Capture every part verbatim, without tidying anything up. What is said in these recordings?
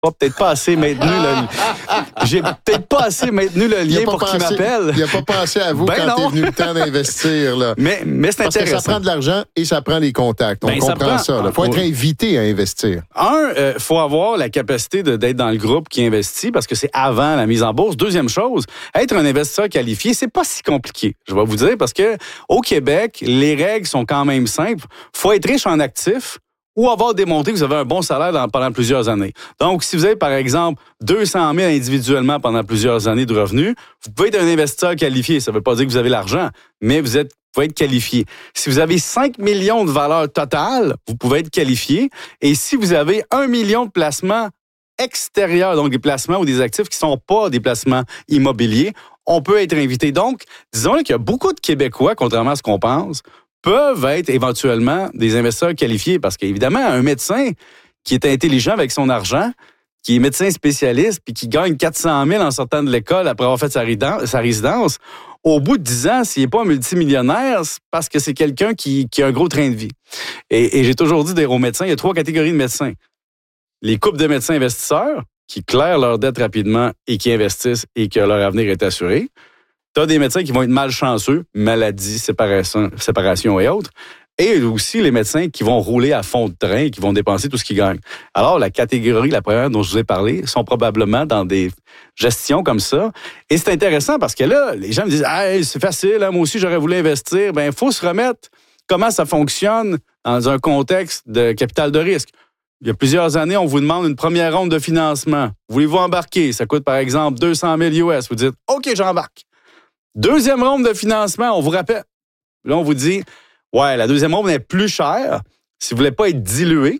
pas peut-être pas assez maintenu le j'ai peut-être pas assez maintenu le lien pour qu'il m'appelle. Il a pas pensé à vous ben quand non. T'es venu le temps d'investir là. Mais mais c'est Parce intéressant. Que ça prend de l'argent et ça prend les contacts. On ben, comprend ça. Il faut être invité à investir. Un, euh, faut avoir la capacité de, d'être dans le groupe qui investit parce que c'est avant la mise en bourse. Deuxième chose, être un investisseur qualifié, c'est pas si compliqué. Je vais vous dire parce que au Québec, les règles sont quand même simples. Faut être riche en actifs ou avoir démontré que vous avez un bon salaire dans, pendant plusieurs années. Donc, si vous avez, par exemple, deux cent mille individuellement pendant plusieurs années de revenus, vous pouvez être un investisseur qualifié. Ça ne veut pas dire que vous avez l'argent, mais vous êtes, vous pouvez être qualifié. Si vous avez cinq millions de valeur totale, vous pouvez être qualifié. Et si vous avez un million de placements extérieurs, donc des placements ou des actifs qui ne sont pas des placements immobiliers, on peut être invité. Donc, disons qu'il y a beaucoup de Québécois, contrairement à ce qu'on pense, peuvent être éventuellement des investisseurs qualifiés parce qu'évidemment, un médecin qui est intelligent avec son argent, qui est médecin spécialiste puis qui gagne quatre cent mille en sortant de l'école après avoir fait sa, résidence, sa résidence, au bout de dix ans, s'il n'est pas un multimillionnaire, c'est parce que c'est quelqu'un qui, qui a un gros train de vie. Et, et j'ai toujours dit aux médecins, il y a trois catégories de médecins. Les couples de médecins investisseurs qui clairent leurs dettes rapidement et qui investissent et que leur avenir est assuré. Tu as des médecins qui vont être malchanceux, maladie, séparation, séparation et autres. Et aussi les médecins qui vont rouler à fond de train et qui vont dépenser tout ce qu'ils gagnent. Alors, la catégorie, la première dont je vous ai parlé, sont probablement dans des gestions comme ça. Et c'est intéressant parce que là, les gens me disent « Hey, c'est facile, hein, moi aussi j'aurais voulu investir. » Bien, il faut se remettre comment ça fonctionne dans un contexte de capital de risque. Il y a plusieurs années, on vous demande une première ronde de financement. Voulez-vous embarquer? Ça coûte par exemple deux cent mille U S. Vous dites « OK, j'embarque. » Deuxième ronde de financement, on vous rappelle. Là, on vous dit, ouais, la deuxième ronde est plus chère si vous ne voulez pas être dilué.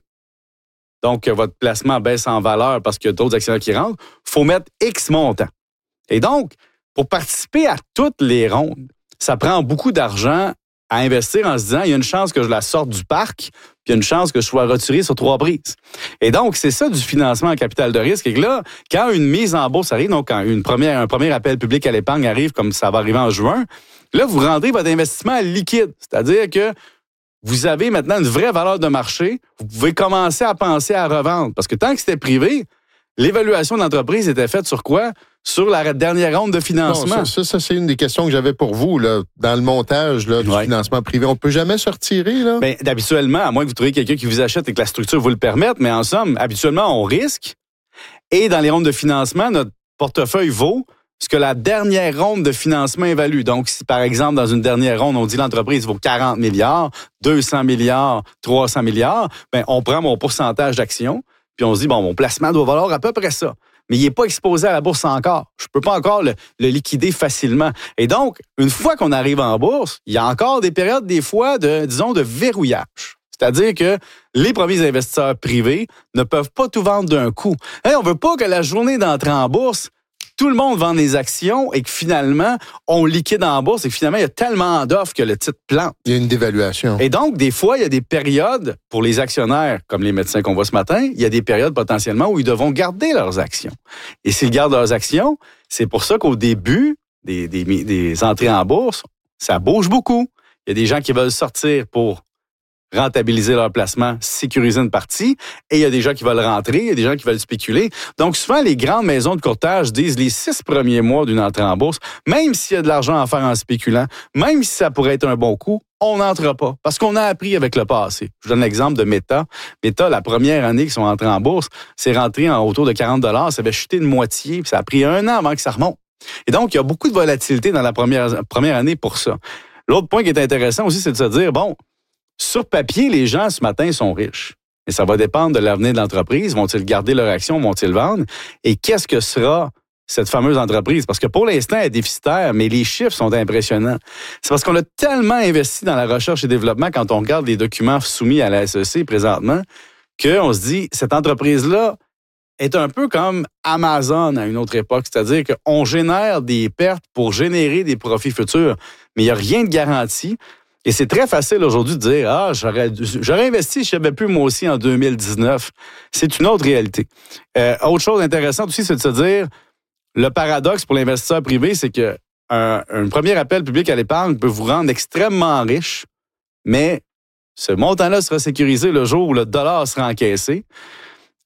Donc, votre placement baisse en valeur parce qu'il y a d'autres actionnaires qui rentrent. Il faut mettre X montant. Et donc, pour participer à toutes les rondes, ça prend beaucoup d'argent à investir en se disant, il y a une chance que je la sorte du parc, puis il y a une chance que je sois retiré sur trois prises. Et donc, c'est ça du financement en capital de risque. Et que là, quand une mise en bourse arrive, donc quand une première, un premier appel public à l'épargne arrive, comme ça va arriver en juin, là, vous rendez votre investissement liquide. C'est-à-dire que vous avez maintenant une vraie valeur de marché. Vous pouvez commencer à penser à revendre. Parce que tant que c'était privé, l'évaluation de l'entreprise était faite sur quoi? Sur la dernière ronde de financement. Bon, ça, ça, ça, c'est une des questions que j'avais pour vous, là, dans le montage là, du ouais. financement privé. On ne peut jamais se retirer, là? Bien, habituellement, à moins que vous trouviez quelqu'un qui vous achète et que la structure vous le permette, mais en somme, habituellement, on risque. Et dans les rondes de financement, notre portefeuille vaut ce que la dernière ronde de financement évalue. Donc, si, par exemple, dans une dernière ronde, on dit l'entreprise vaut quarante milliards, deux cents milliards, trois cents milliards, bien, on prend mon pourcentage d'actions, puis on se dit, bon, mon placement doit valoir à peu près ça. Mais il n'est pas exposé à la bourse encore. Je ne peux pas encore le, le liquider facilement. Et donc, une fois qu'on arrive en bourse, il y a encore des périodes, des fois, de, disons, de verrouillage. C'est-à-dire que les premiers investisseurs privés ne peuvent pas tout vendre d'un coup. Hey, on ne veut pas que la journée d'entrée en bourse, tout le monde vend des actions et que finalement, on liquide en bourse et que finalement, il y a tellement d'offres que le titre plante. Il y a une dévaluation. Et donc, des fois, il y a des périodes pour les actionnaires, comme les médecins qu'on voit ce matin, il y a des périodes potentiellement où ils devront garder leurs actions. Et s'ils gardent leurs actions, c'est pour ça qu'au début des, des, des entrées en bourse, ça bouge beaucoup. Il y a des gens qui veulent sortir pour rentabiliser leur placement, sécuriser une partie, et il y a des gens qui veulent rentrer, il y a des gens qui veulent spéculer. Donc, souvent, les grandes maisons de courtage disent les six premiers mois d'une entrée en bourse, même s'il y a de l'argent à faire en spéculant, même si ça pourrait être un bon coup, on n'entre pas, parce qu'on a appris avec le passé. Je donne l'exemple de Meta. Meta, la première année qu'ils sont entrés en bourse, c'est rentré en autour de quarante dollars, ça avait chuté de moitié, puis ça a pris un an avant que ça remonte. Et donc, il y a beaucoup de volatilité dans la première, première année pour ça. L'autre point qui est intéressant aussi, c'est de se dire, bon, sur papier, les gens, ce matin, sont riches. Mais ça va dépendre de l'avenir de l'entreprise. Vont-ils garder leur action? Vont-ils vendre? Et qu'est-ce que sera cette fameuse entreprise? Parce que pour l'instant, elle est déficitaire, mais les chiffres sont impressionnants. C'est parce qu'on a tellement investi dans la recherche et développement quand on regarde les documents soumis à la S E C présentement, qu'on se dit, cette entreprise-là est un peu comme Amazon à une autre époque. C'est-à-dire qu'on génère des pertes pour générer des profits futurs, mais il n'y a rien de garanti. Et c'est très facile aujourd'hui de dire « Ah, j'aurais, j'aurais investi, je ne savais plus moi aussi en deux mille dix-neuf. » C'est une autre réalité. Euh, autre chose intéressante aussi, c'est de se dire, le paradoxe pour l'investisseur privé, c'est que un, un premier appel public à l'épargne peut vous rendre extrêmement riche, mais ce montant-là sera sécurisé le jour où le dollar sera encaissé.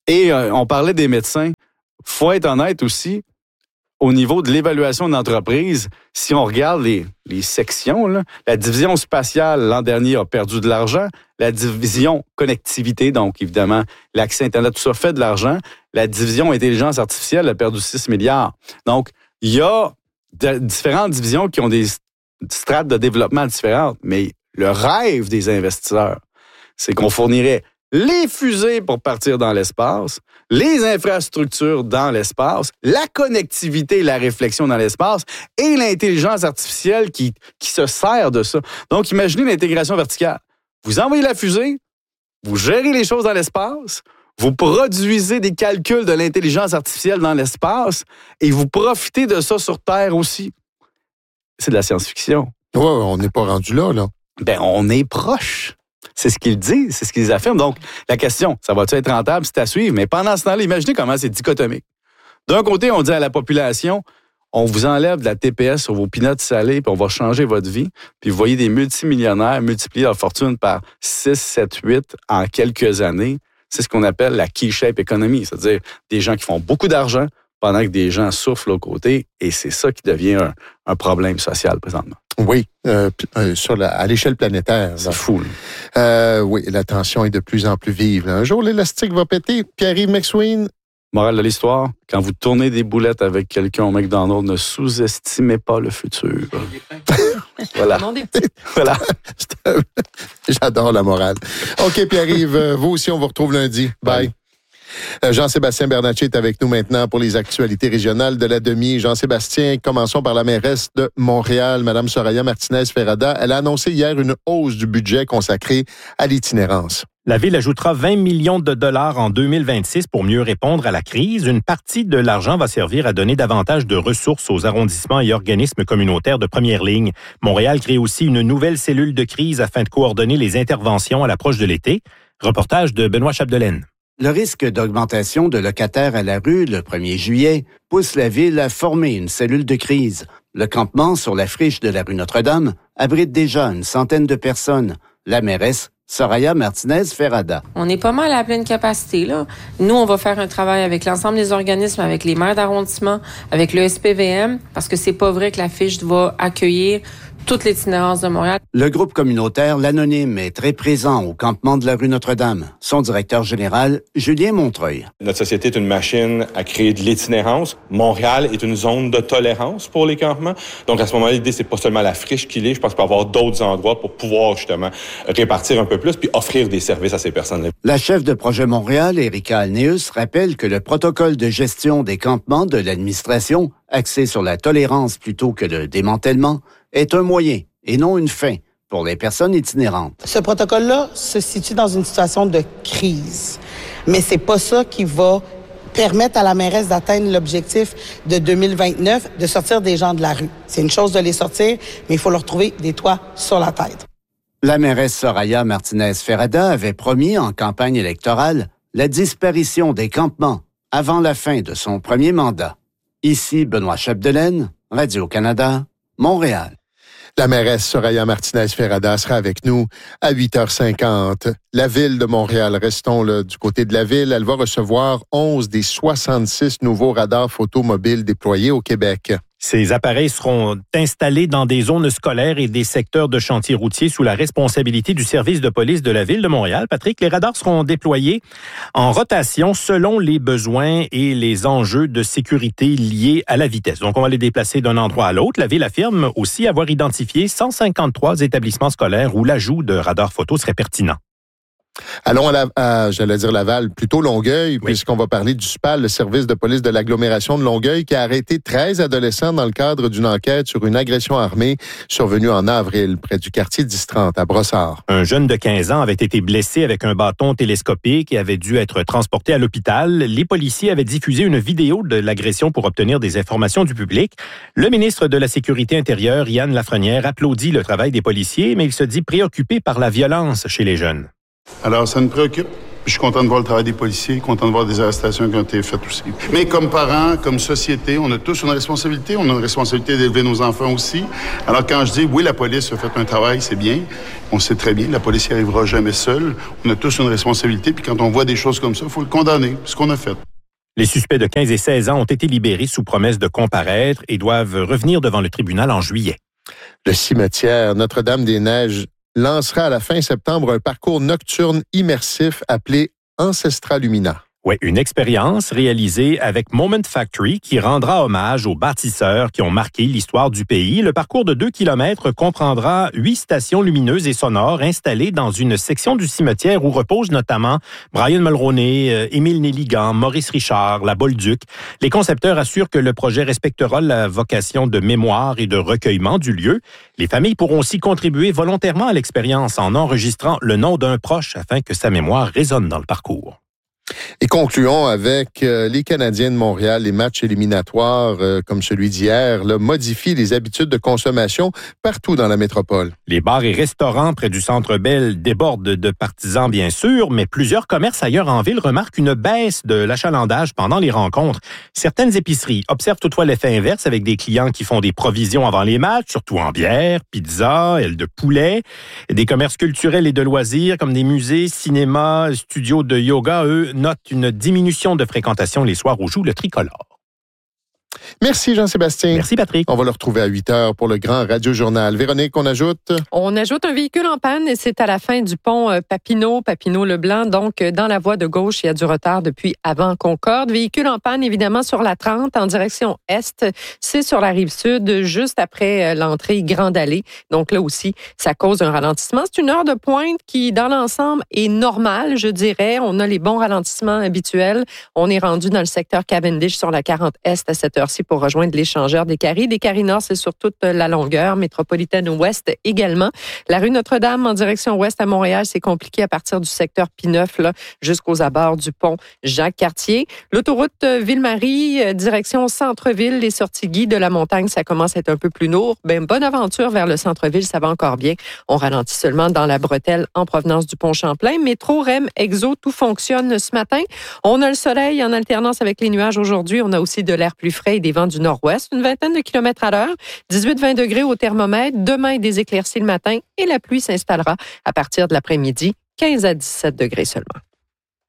Et euh, on parlait des médecins. Faut être honnête aussi, au niveau de l'évaluation d'entreprise, si on regarde les, les sections, là, la division spatiale, l'an dernier, a perdu de l'argent. La division connectivité, donc évidemment, l'accès Internet, tout ça fait de l'argent. La division intelligence artificielle a perdu six milliards. Donc, il y a de, différentes divisions qui ont des strates de développement différentes, mais le rêve des investisseurs, c'est qu'on fournirait les fusées pour partir dans l'espace, les infrastructures dans l'espace, la connectivité et la réflexion dans l'espace et l'intelligence artificielle qui, qui se sert de ça. Donc, imaginez l'intégration verticale. Vous envoyez la fusée, vous gérez les choses dans l'espace, vous produisez des calculs de l'intelligence artificielle dans l'espace et vous profitez de ça sur Terre aussi. C'est de la science-fiction. Oui, on n'est pas rendu là, là. Ben, on est proche. C'est ce qu'ils disent, c'est ce qu'ils affirment. Donc, la question, ça va-tu être rentable, c'est à suivre? Mais pendant ce temps-là, imaginez comment c'est dichotomique. D'un côté, on dit à la population, on vous enlève de la T P S sur vos peanuts salés, puis on va changer votre vie. Puis vous voyez des multimillionnaires multiplier leur fortune par six, sept, huit en quelques années. C'est ce qu'on appelle la key shape economy, c'est-à-dire des gens qui font beaucoup d'argent pendant que des gens souffrent l'autre côté. Et c'est ça qui devient un, un problème social présentement. Oui, euh, sur la, à l'échelle planétaire. C'est fou. Euh, oui, la tension est de plus en plus vive. Là. Un jour, l'élastique va péter. Pierre-Yves McSween. Morale de l'histoire, quand vous tournez des boulettes avec quelqu'un au McDonald's, ne sous-estimez pas le futur. Voilà. Voilà. J'adore la morale. OK, Pierre-Yves, vous aussi, on vous retrouve lundi. Bye. Bye. Jean-Sébastien Bernatchez est avec nous maintenant pour les actualités régionales de la demi. Jean-Sébastien, commençons par la mairesse de Montréal, Mme Soraya Martinez-Ferrada. Elle a annoncé hier une hausse du budget consacré à l'itinérance. La Ville ajoutera vingt millions de dollars en deux mille vingt-six pour mieux répondre à la crise. Une partie de l'argent va servir à donner davantage de ressources aux arrondissements et organismes communautaires de première ligne. Montréal crée aussi une nouvelle cellule de crise afin de coordonner les interventions à l'approche de l'été. Reportage de Benoît Chapdelaine. Le risque d'augmentation de locataires à la rue le premier juillet pousse la Ville à former une cellule de crise. Le campement sur la friche de la rue Notre-Dame abrite déjà une centaine de personnes. La mairesse Soraya Martinez-Ferrada. On est pas mal à pleine capacité, là. Nous, on va faire un travail avec l'ensemble des organismes, avec les maires d'arrondissement, avec le S P V M, parce que c'est pas vrai que la fiche va accueillir toute l'itinérance de Montréal. Le groupe communautaire L'Anonyme est très présent au campement de la rue Notre-Dame. Son directeur général, Julien Montreuil. Notre société est une machine à créer de l'itinérance. Montréal est une zone de tolérance pour les campements. Donc, à ce moment-là, l'idée, c'est pas seulement la friche qu'il est. Je pense qu'il peut y avoir d'autres endroits pour pouvoir, justement, répartir un peu plus puis offrir des services à ces personnes-là. La chef de projet Montréal, Erika Alneus, rappelle que le protocole de gestion des campements de l'administration, axé sur la tolérance plutôt que le démantèlement, est un moyen et non une fin pour les personnes itinérantes. Ce protocole-là se situe dans une situation de crise, mais c'est pas ça qui va permettre à la mairesse d'atteindre l'objectif de deux mille vingt-neuf de sortir des gens de la rue. C'est une chose de les sortir, mais il faut leur trouver des toits sur la tête. La mairesse Soraya Martinez-Ferrada avait promis en campagne électorale la disparition des campements avant la fin de son premier mandat. Ici Benoît Chapdelaine, Radio-Canada, Montréal. La mairesse Soraya Martinez-Ferrada sera avec nous à huit heures cinquante. La Ville de Montréal, restons là, du côté de la Ville, elle va recevoir onze des soixante-six nouveaux radars photomobiles déployés au Québec. Ces appareils seront installés dans des zones scolaires et des secteurs de chantiers routiers sous la responsabilité du service de police de la Ville de Montréal. Patrick, les radars seront déployés en rotation selon les besoins et les enjeux de sécurité liés à la vitesse. Donc, on va les déplacer d'un endroit à l'autre. La Ville affirme aussi avoir identifié cent cinquante-trois établissements scolaires où l'ajout de radars photo serait pertinent. Allons à, la, à j'allais dire Laval, plutôt Longueuil, oui. puisqu'on va parler du S P A L, le service de police de l'agglomération de Longueuil, qui a arrêté treize adolescents dans le cadre d'une enquête sur une agression armée survenue en avril, près du quartier dix trente à Brossard. Un jeune de quinze ans avait été blessé avec un bâton télescopique et avait dû être transporté à l'hôpital. Les policiers avaient diffusé une vidéo de l'agression pour obtenir des informations du public. Le ministre de la Sécurité intérieure, Yann Lafrenière, applaudit le travail des policiers, mais il se dit préoccupé par la violence chez les jeunes. Alors, ça nous préoccupe. je suis content de voir le travail des policiers, content de voir des arrestations qui ont été faites aussi. Mais comme parents, comme société, on a tous une responsabilité. On a une responsabilité d'élever nos enfants aussi. Alors quand je dis, oui, la police a fait un travail, c'est bien. On sait très bien, la police n'y arrivera jamais seule. On a tous une responsabilité. Puis quand on voit des choses comme ça, il faut le condamner. C'est ce qu'on a fait. Les suspects de quinze et seize ans ont été libérés sous promesse de comparaître et doivent revenir devant le tribunal en juillet. Le cimetière Notre-Dame-des-Neiges lancera à la fin septembre un parcours nocturne immersif appelé Ancestra Lumina. Oui, une expérience réalisée avec Moment Factory qui rendra hommage aux bâtisseurs qui ont marqué l'histoire du pays. Le parcours de deux kilomètres comprendra huit stations lumineuses et sonores installées dans une section du cimetière où reposent notamment Brian Mulroney, Émile Nelligan, Maurice Richard, la Bolduc. Les concepteurs assurent que le projet respectera la vocation de mémoire et de recueillement du lieu. Les familles pourront aussi contribuer volontairement à l'expérience en enregistrant le nom d'un proche afin que sa mémoire résonne dans le parcours. Et concluons avec euh, les Canadiens de Montréal. Les matchs éliminatoires euh, comme celui d'hier là, modifient les habitudes de consommation partout dans la métropole. Les bars et restaurants près du Centre Bell débordent de partisans, bien sûr, mais plusieurs commerces ailleurs en ville remarquent une baisse de l'achalandage pendant les rencontres. Certaines épiceries observent toutefois l'effet inverse avec des clients qui font des provisions avant les matchs, surtout en bière, pizza, ailes de poulet. Des commerces culturels et de loisirs comme des musées, cinémas, studios de yoga, eux, note une diminution de fréquentation les soirs où joue le tricolore. Merci Jean-Sébastien. Merci Patrick. On va le retrouver à huit heures pour le grand radio-journal. Véronique, on ajoute? On ajoute un véhicule en panne et c'est à la fin du pont Papineau, Papineau-Leblanc. Donc, dans la voie de gauche, il y a du retard depuis avant Concorde. Véhicule en panne, évidemment, sur la trente en direction est. C'est sur la rive sud, juste après l'entrée Grande Allée. Donc là aussi, ça cause un ralentissement. C'est une heure de pointe qui, dans l'ensemble, est normale, je dirais. On a les bons ralentissements habituels. On est rendu dans le secteur Cavendish sur la quarante est à cette heure-ci pour rejoindre l'échangeur des Caries. Des Caries Nord, c'est sur toute la longueur. Métropolitaine Ouest également. La rue Notre-Dame en direction ouest à Montréal, c'est compliqué à partir du secteur P-neuf là, jusqu'aux abords du pont Jacques-Cartier. L'autoroute Ville-Marie, direction centre-ville, les sorties Guy de la Montagne, ça commence à être un peu plus lourd. Ben, bonne aventure vers le centre-ville, ça va encore bien. On ralentit seulement dans la bretelle en provenance du pont Champlain. Métro, R E M, Exo, tout fonctionne ce matin. On a le soleil en alternance avec les nuages aujourd'hui. On a aussi de l'air plus frais et des vents du nord-ouest, une vingtaine de kilomètres à l'heure, dix-huit à vingt degrés au thermomètre. Demain, des éclaircies le matin et la pluie s'installera à partir de l'après-midi, quinze à dix-sept degrés seulement.